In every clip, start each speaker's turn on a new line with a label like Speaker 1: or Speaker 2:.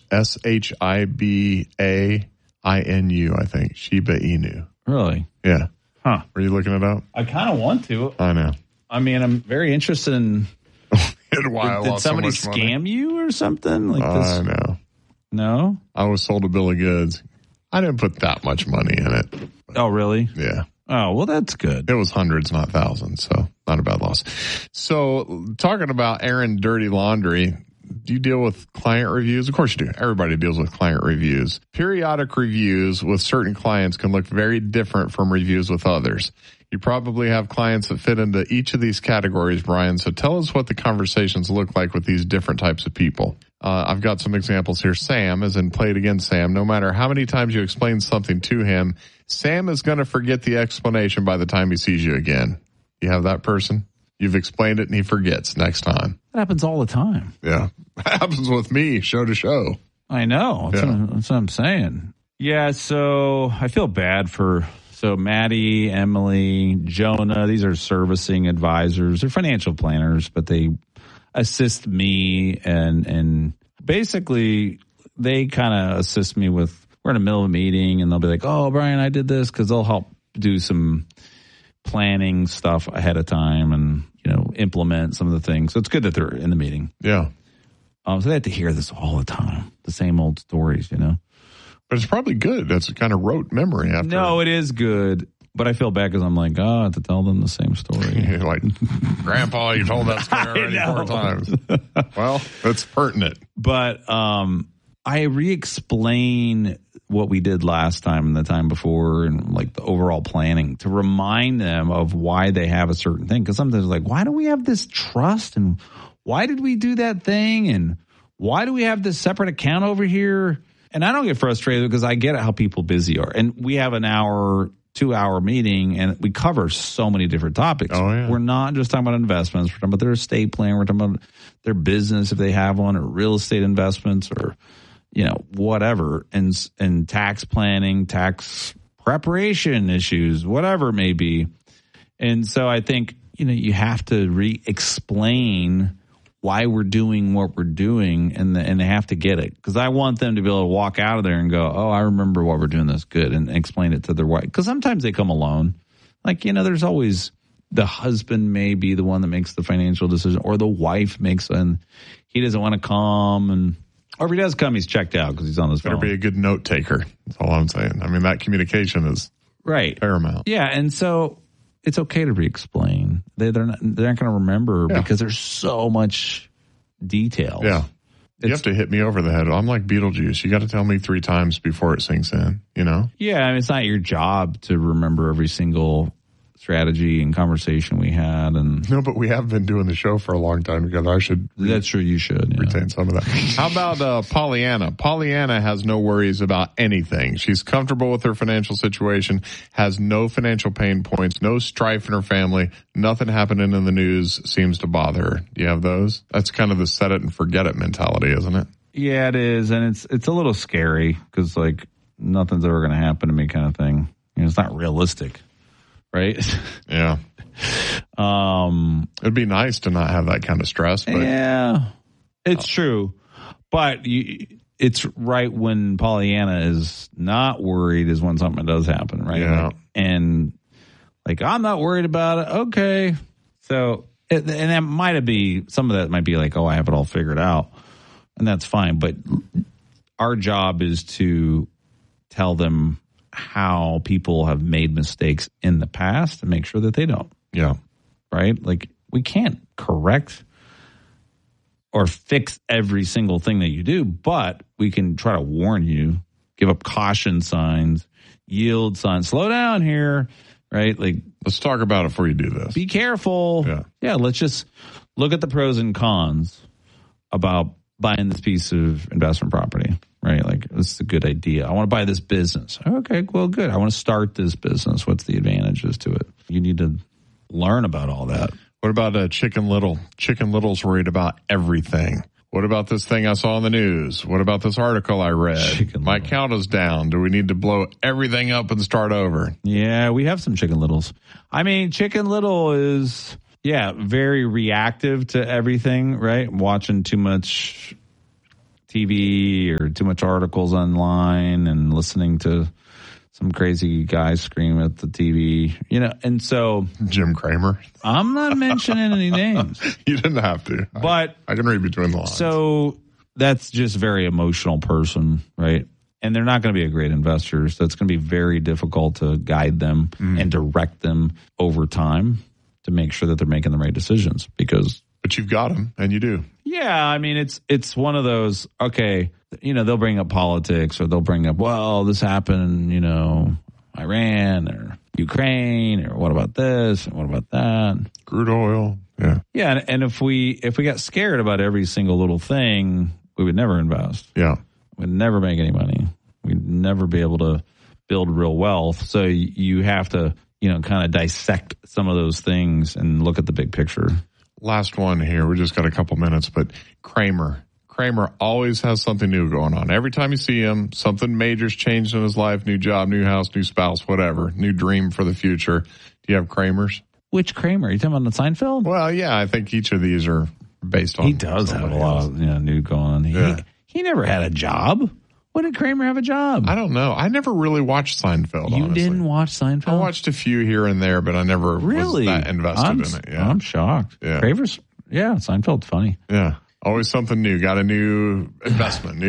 Speaker 1: Shibainu, I think. Shiba Inu.
Speaker 2: Really?
Speaker 1: Yeah.
Speaker 2: Huh.
Speaker 1: Are you looking it up?
Speaker 2: I kind of want to.
Speaker 1: I know.
Speaker 2: I mean, I'm very interested in...
Speaker 1: Did
Speaker 2: somebody scam you or something? Like this?
Speaker 1: I know.
Speaker 2: No?
Speaker 1: I was sold a bill of goods. I didn't put that much money in it.
Speaker 2: Oh, really?
Speaker 1: Yeah.
Speaker 2: Oh, well, that's good.
Speaker 1: It was hundreds, not thousands, so not a bad loss. So, talking about airing dirty laundry, do you deal with client reviews? Of course you do. Everybody deals with client reviews. Periodic reviews with certain clients can look very different from reviews with others. You probably have clients that fit into each of these categories, Brian. So tell us what the conversations look like with these different types of people. I've got some examples here. Sam, as in play it again, Sam. No matter how many times you explain something to him, Sam is going to forget the explanation by the time he sees you again. You have that person? You've explained it and he forgets next time.
Speaker 2: That happens all the time.
Speaker 1: Yeah. That happens with me, show to show.
Speaker 2: I know. That's what I'm saying. Yeah, so I feel bad for... So Maddie, Emily, Jonah, these are servicing advisors. They're financial planners, but they assist me and basically they kind of assist me with, we're in the middle of a meeting and they'll be like, oh, Brian, I did this, because they'll help do some planning stuff ahead of time and, implement some of the things. So it's good that they're in the meeting.
Speaker 1: Yeah.
Speaker 2: So they have to hear this all the time, the same old stories,
Speaker 1: But it's probably good. That's kind of rote memory. After.
Speaker 2: No, it is good. But I feel bad because I'm like, I have to tell them the same story.
Speaker 1: You're like, Grandpa, you told that story already 4 times. Well, that's pertinent.
Speaker 2: But I re-explain what we did last time and the time before and like the overall planning to remind them of why they have a certain thing. Because sometimes like, why do we have this trust? And why did we do that thing? And why do we have this separate account over here? And I don't get frustrated because I get how people busy are. And we have an hour, 2-hour meeting, and we cover so many different topics.
Speaker 1: Oh, yeah.
Speaker 2: We're not just talking about investments. We're talking about their estate plan. We're talking about their business if they have one, or real estate investments, or, whatever. And tax planning, tax preparation issues, whatever it may be. And so I think, you have to re-explain why we're doing what we're doing, and they have to get it. Because I want them to be able to walk out of there and go, oh, I remember why we're doing this, good, and explain it to their wife. Because sometimes they come alone. Like, there's always the husband may be the one that makes the financial decision, or the wife makes, and he doesn't want to come, or if he does come, he's checked out because he's on his phone.
Speaker 1: Better be a good note taker. That's all I'm saying. I mean, that communication is paramount.
Speaker 2: Yeah, and so it's okay to re-explain. They're not going to remember because there's so much detail.
Speaker 1: Yeah. You have to hit me over the head. I'm like Beetlejuice. You got to tell me 3 times before it sinks in,
Speaker 2: Yeah, I mean, it's not your job to remember every single strategy and conversation we had. No,
Speaker 1: but we have been doing the show for a long time together. I should.
Speaker 2: That's true. You should
Speaker 1: retain some of that. How about Pollyanna? Pollyanna has no worries about anything. She's comfortable with her financial situation, has no financial pain points, no strife in her family. Nothing happening in the news seems to bother her. Do you have those? That's kind of the set it and forget it mentality, isn't it?
Speaker 2: Yeah, it is. And it's a little scary because like nothing's ever going to happen to me kind of thing. It's not realistic. Right?
Speaker 1: Yeah. It'd be nice to not have that kind of stress. But
Speaker 2: yeah, it's true. But it's right when Pollyanna is not worried is when something does happen, right?
Speaker 1: Yeah.
Speaker 2: And like, I'm not worried about it. Okay. So, and that might be, some of that might be like, oh, I have it all figured out. And that's fine. But our job is to tell them how people have made mistakes in the past and make sure that they don't.
Speaker 1: Yeah.
Speaker 2: Right? Like, we can't correct or fix every single thing that you do, but we can try to warn you, give up caution signs, yield signs, slow down here, right? Like,
Speaker 1: let's talk about it before you do this.
Speaker 2: Be careful. Yeah, let's just look at the pros and cons about buying this piece of investment property, right? Like, this is a good idea. I want to buy this business. Okay, well, good. I want to start this business. What's the advantages to it? You need to learn about all that.
Speaker 1: What about Chicken Little? Chicken Little's worried about everything. What about this thing I saw in the news? What about this article I read? My count is down. Do we need to blow everything up and start over?
Speaker 2: Yeah, we have some Chicken Littles. I mean, Chicken Little is... yeah, very reactive to everything, right? Watching too much TV or too much articles online and listening to some crazy guy scream at the TV, and so
Speaker 1: Jim Cramer.
Speaker 2: I'm not mentioning any names.
Speaker 1: You didn't have to.
Speaker 2: But
Speaker 1: I can read between the lines.
Speaker 2: So that's just a very emotional person, right? And they're not going to be a great investor. So it's going to be very difficult to guide them and direct them over time to make sure that they're making the right decisions
Speaker 1: But you've got them, and you do.
Speaker 2: Yeah, I mean, it's one of those, okay, they'll bring up politics or they'll bring up, well, this happened, Iran or Ukraine or what about this and what about that?
Speaker 1: Crude oil. Yeah.
Speaker 2: Yeah, and if we got scared about every single little thing, we would never invest.
Speaker 1: Yeah.
Speaker 2: We'd never make any money. We'd never be able to build real wealth. So you have to, kind of dissect some of those things and look at the big picture.
Speaker 1: Last one here. We just got a couple minutes, but Cramer always has something new going on. Every time you see him, something major's changed in his life. New job, new house, new spouse, whatever. New dream for the future. Do you have Kramers?
Speaker 2: Which Kramer? Are you talking about the Seinfeld?
Speaker 1: Well, yeah, I think each of these are based on.
Speaker 2: He does have a lot of new going on. He never had a job. When did Kramer have a job?
Speaker 1: I don't know. I never really watched Seinfeld,
Speaker 2: You
Speaker 1: honestly.
Speaker 2: didn't watch Seinfeld?
Speaker 1: I watched a few here and there, but I never
Speaker 2: really
Speaker 1: was that invested in it. Yeah.
Speaker 2: I'm shocked.
Speaker 1: Yeah.
Speaker 2: Seinfeld's funny.
Speaker 1: Yeah. Always something new. Got a new investment.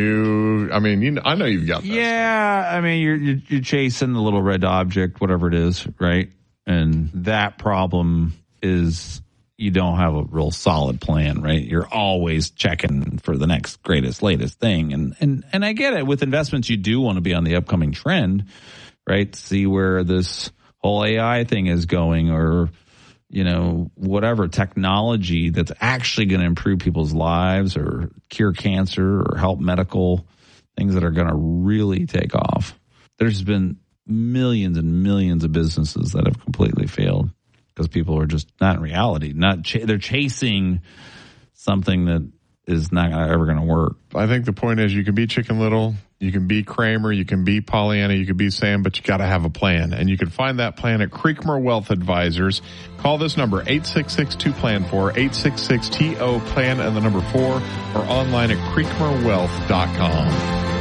Speaker 1: I know you've got that.
Speaker 2: Yeah. I mean, you're chasing the little red object, whatever it is, right? And that problem is you don't have a real solid plan, right? You're always checking for the next greatest, latest thing. And I get it. With investments, you do want to be on the upcoming trend, right? See where this whole AI thing is going or, whatever technology that's actually going to improve people's lives or cure cancer or help medical things that are going to really take off. There's been millions and millions of businesses that have completely failed. Because people are just not in reality. They're chasing something that is not ever going to work.
Speaker 1: I think the point is you can be Chicken Little, you can be Kramer, you can be Pollyanna, you can be Sam, but you got to have a plan. And you can find that plan at Creekmer Wealth Advisors. Call this number, 866-2-PLAN-4, 866-TO-PLAN and the number 4, or online at creekmerwealth.com.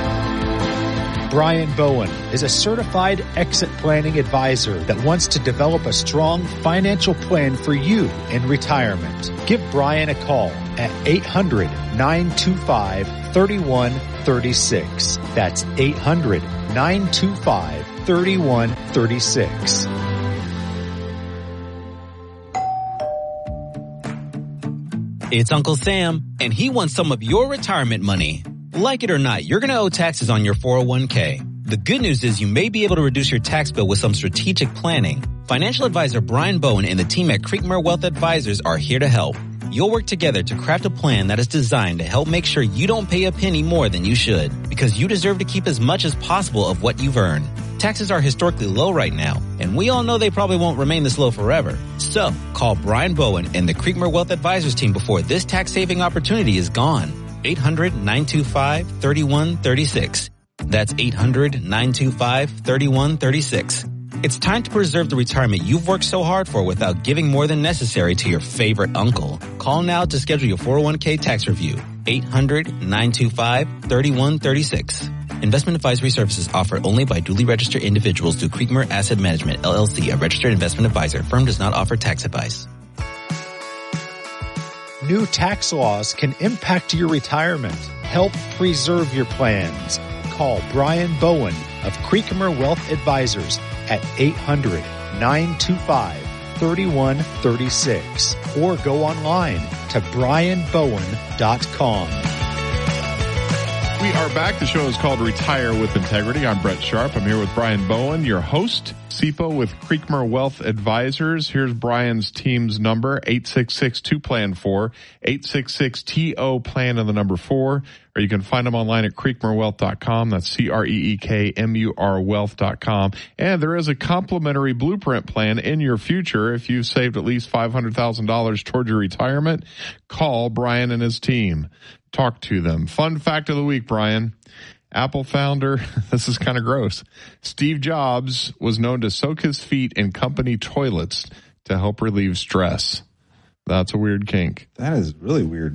Speaker 3: Brian Bowen is a certified exit planning advisor that wants to develop a strong financial plan for you in retirement. Give Brian a call at 800-925-3136. That's 800-925-3136.
Speaker 4: It's Uncle Sam, and he wants some of your retirement money. Like it or not, you're going to owe taxes on your 401k. The good news is you may be able to reduce your tax bill with some strategic planning. Financial advisor Brian Bowen and the team at Creekmer Wealth Advisors are here to help. You'll work together to craft a plan that is designed to help make sure you don't pay a penny more than you should, because you deserve to keep as much as possible of what you've earned. Taxes are historically low right now, and we all know they probably won't remain this low forever. So, call Brian Bowen and the Creekmer Wealth Advisors team before this tax-saving opportunity is gone. 800-925-3136. That's 800-925-3136. It's time to preserve the retirement you've worked so hard for without giving more than necessary to your favorite uncle. Call now to schedule your 401k tax review. 800-925-3136. Investment advisory services offered only by duly registered individuals through Creekmer Asset Management, LLC, a registered investment advisor. Firm does not offer tax advice.
Speaker 3: New tax laws can impact your retirement. Help preserve your plans. Call Brian Bowen of Creekmer Wealth Advisors at 800-925-3136 or go online to brianbowen.com.
Speaker 1: We are back. The show is called Retire with Integrity. I'm Brett Sharp. I'm here with Brian Bowen, your host. SIPO with Creekmer Wealth Advisors. Here's Brian's team's number, 866-2-PLAN-4, 866-TO-PLAN and the number 4, or you can find them online at creekmerwealth.com. That's CREEKMUR wealth.com. And there is a complimentary blueprint plan in your future. If you've saved at least $500,000 toward your retirement, call Brian and his team. Talk to them. Fun fact of the week, Brian. Apple founder, this is kind of gross, Steve Jobs was known to soak his feet in company toilets to help relieve stress. That's a weird kink.
Speaker 2: That is really weird.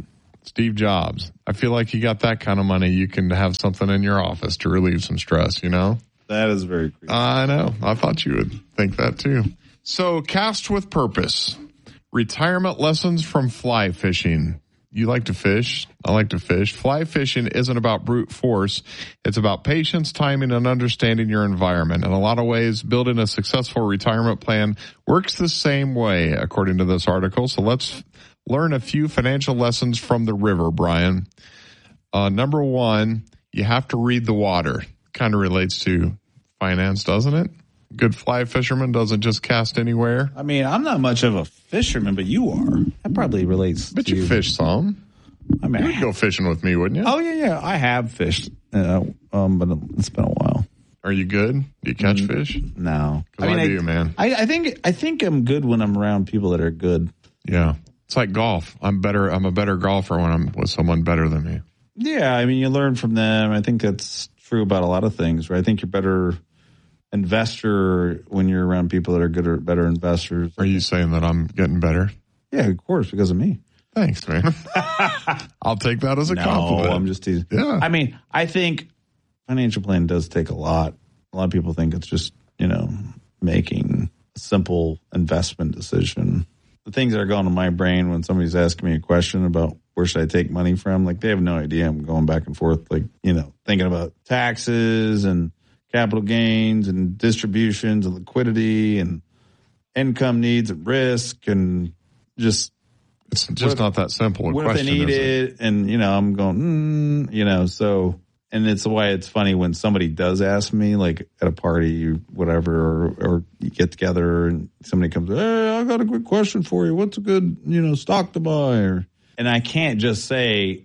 Speaker 1: Steve Jobs. I feel like you got that kind of money, you can have something in your office to relieve some stress, you know?
Speaker 2: That is very creepy.
Speaker 1: I know. I thought you would think that too. So, Cast with Purpose. Retirement lessons from fly fishing. You like to fish. I like to fish. Fly fishing isn't about brute force. It's about patience, timing, and understanding your environment. In a lot of ways, building a successful retirement plan works the same way, according to this article. So let's learn a few financial lessons from the river, Brian. Number one, you have to read the water. Kind of relates to finance, doesn't it? Good fly fisherman doesn't just cast anywhere.
Speaker 2: I mean, I'm not much of a fisherman, but you are. That probably relates
Speaker 1: But
Speaker 2: to
Speaker 1: you fish some.
Speaker 2: I mean,
Speaker 1: You would go fishing with me, wouldn't you?
Speaker 2: Oh, yeah. I have fished, but it's been a while.
Speaker 1: Are you good? Do you catch fish?
Speaker 2: No.
Speaker 1: 'Cause I do, man.
Speaker 2: I think I'm good when I'm around people that are good.
Speaker 1: Yeah. It's like golf. I'm a better golfer when I'm with someone better than me.
Speaker 2: Yeah, I mean, you learn from them. I think that's true about a lot of things, right? I think you're better investor when you're around people that are good or better investors.
Speaker 1: Are you saying that I'm getting better?
Speaker 2: Yeah, of course, because of me.
Speaker 1: Thanks, man. I'll take that as a compliment.
Speaker 2: No, I'm just teasing.
Speaker 1: Yeah.
Speaker 2: I mean, I think financial plan does take a lot. A lot of people think it's just, making a simple investment decision. The things that are going to my brain when somebody's asking me a question about where should I take money from, like they have no idea. I'm going back and forth, like, thinking about taxes and capital gains and distributions and liquidity and income needs and risk and just.
Speaker 1: It's just not that simple a
Speaker 2: what
Speaker 1: question.
Speaker 2: If they need
Speaker 1: is
Speaker 2: it? And, I'm going, so. And it's why it's funny when somebody does ask me, like at a party, whatever, or you get together and somebody comes, hey, I got a good question for you. What's a good, stock to buy? And I can't just say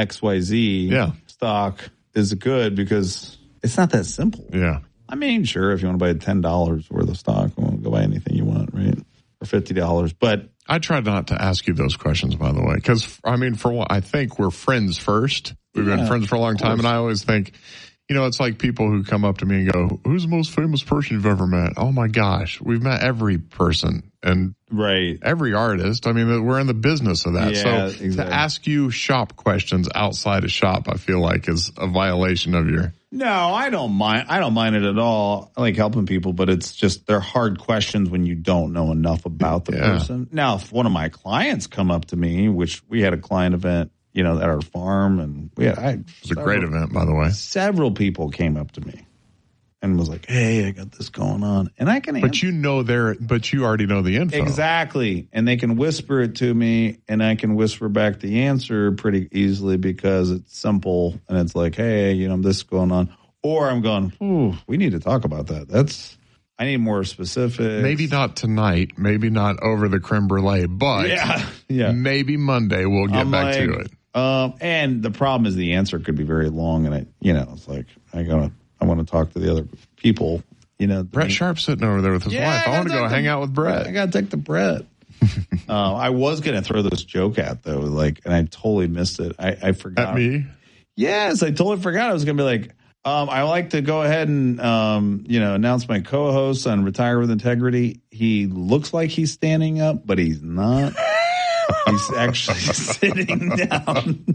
Speaker 2: XYZ stock is good because it's not that simple.
Speaker 1: Yeah.
Speaker 2: I mean, sure, if you want to buy $10 worth of stock, you want to go buy anything you want, right? Or $50. But
Speaker 1: I try not to ask you those questions, by the way, because, for one, I think we're friends first. We've been friends for a long time, and I always think, it's like people who come up to me and go, who's the most famous person you've ever met? Oh, my gosh. We've met every person and every artist. We're in the business of that.
Speaker 2: Yeah,
Speaker 1: so to ask you shop questions outside of shop, I feel like is a violation of your...
Speaker 2: No, I don't mind. I don't mind it at all. I like helping people, but it's just they're hard questions when you don't know enough about the person. Now, if one of my clients come up to me, which we had a client event, at our farm, and it
Speaker 1: was a great event, by the way.
Speaker 2: Several people came up to me and was like, "Hey, I got this going on," and I can.
Speaker 1: But you already know the info
Speaker 2: exactly, and they can whisper it to me, and I can whisper back the answer pretty easily because it's simple, and it's like, "Hey, this is going on," or I'm going, "Ooh, we need to talk about that." I need more specific.
Speaker 1: Maybe not tonight, maybe not over the creme brulee, but maybe Monday we'll get back to it.
Speaker 2: And the problem is the answer could be very long, and it's like I want to talk to the other people.
Speaker 1: Brett Sharp's sitting over there with his wife. I want to go hang out with Brett.
Speaker 2: I got to take the Brett. I was going to throw this joke at though, and I totally missed it. I forgot.
Speaker 1: At me?
Speaker 2: Yes, I totally forgot. I was going to be like, I like to go ahead and announce my co-host on Retire with Integrity. He looks like he's standing up, but he's not. He's actually sitting down.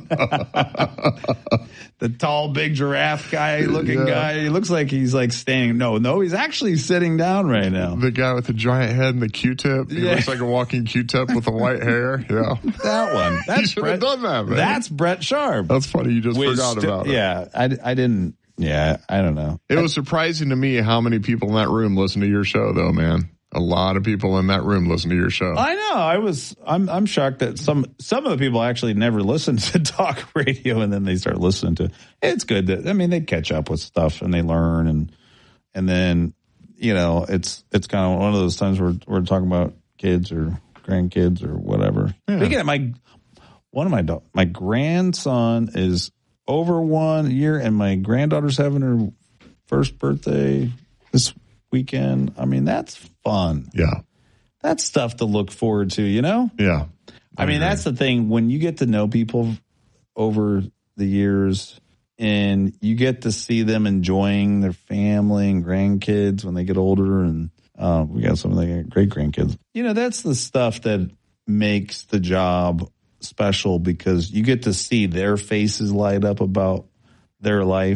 Speaker 2: The tall, big giraffe guy looking guy. He looks like he's like standing. No, he's actually sitting down right now.
Speaker 1: The guy with the giant head and the Q-tip. He looks like a walking Q-tip with the white hair. Yeah.
Speaker 2: That one. That's
Speaker 1: you should have done that, man.
Speaker 2: That's Brett Sharp.
Speaker 1: That's funny. You just forgot about it.
Speaker 2: Yeah, I didn't. Yeah, I don't know.
Speaker 1: It was surprising to me how many people in that room listen to your show, though, man. A lot of people in that room listen to your show.
Speaker 2: I know. I'm shocked that some of the people actually never listened to talk radio, and then they start listening to. It's good that they catch up with stuff and they learn, and then it's kind of one of those times where we're talking about kids or grandkids or whatever.
Speaker 1: Yeah.
Speaker 2: Speaking of my grandson is over 1 year, and my granddaughter's having her first birthday this weekend. That's fun.
Speaker 1: Yeah.
Speaker 2: That's stuff to look forward to,
Speaker 1: Yeah.
Speaker 2: That's the thing. When you get to know people over the years and you get to see them enjoying their family and grandkids when they get older, and we got some of the great grandkids. That's the stuff that makes the job special because you get to see their faces light up about their life.